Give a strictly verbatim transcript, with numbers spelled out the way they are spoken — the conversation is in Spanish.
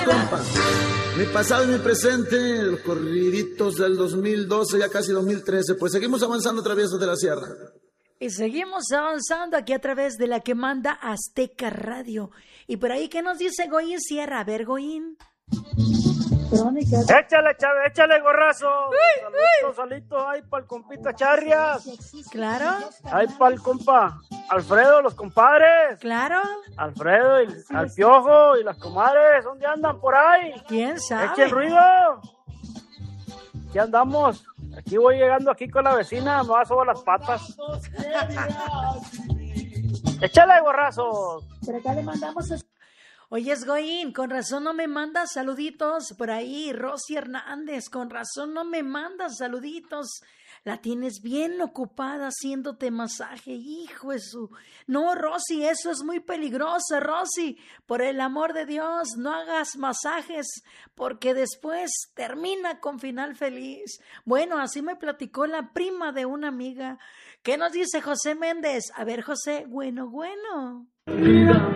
compa. Mi pasado y mi presente, los corriditos del dos mil doce, ya casi dos mil trece. Pues seguimos avanzando traviesos de la sierra. Y seguimos avanzando aquí a través de la que manda Azteca Radio. Y por ahí, ¿qué nos dice Goín Sierra? A ver, Goín. Échale, chave, échale, gorrazo. Salito, salito, ahí para el compita Charrias. Claro. Ahí para el compa Alfredo, los compadres. Claro. Alfredo y al Piojo y las comadres. ¿Dónde andan por ahí? ¿Quién sabe? Echen ruido. Aquí andamos. Aquí voy llegando aquí con la vecina, me va a sobar las patas. Échale, gorrazos. Por acá le mandamos... A... Oye, Goín, con razón no me mandas saluditos por ahí. Rosy Hernández, con razón no me mandas saluditos. La tienes bien ocupada haciéndote masaje, hijo de su... No, Rosy, eso es muy peligroso, Rosy. Por el amor de Dios, no hagas masajes, porque después termina con final feliz. Bueno, así me platicó la prima de una amiga. ¿Qué nos dice José Méndez? A ver, José, bueno, bueno.